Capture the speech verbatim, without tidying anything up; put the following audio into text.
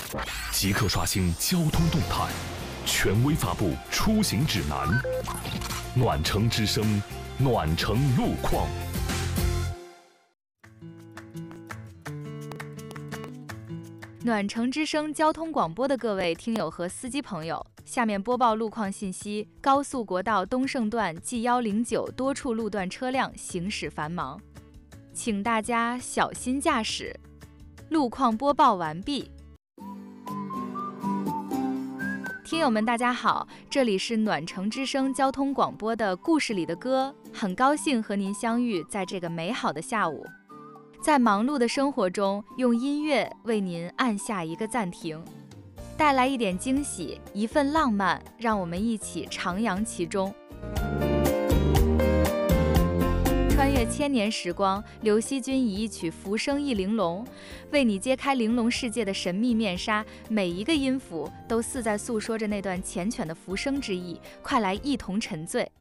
即刻刷新交通动态，权威发布出行指南。暖城之声，暖城路况。 暖城之声交通广播的各位听友和司机朋友，下面播报路况信息：高速国道东胜段 G 一零九多处路段车辆行驶繁忙，请大家小心驾驶。路况播报完毕。听友们大家好，这里是暖城之声交通广播的故事里的歌，很高兴和您相遇在这个美好的下午。在忙碌的生活中，用音乐为您按下一个暂停，带来一点惊喜，一份浪漫，让我们一起徜徉其中。穿越千年时光，刘惜君以一曲《浮生忆玲珑》为你揭开玲珑世界的神秘面纱，每一个音符都似在诉说着那段缱绻的浮生之意，快来一同沉醉。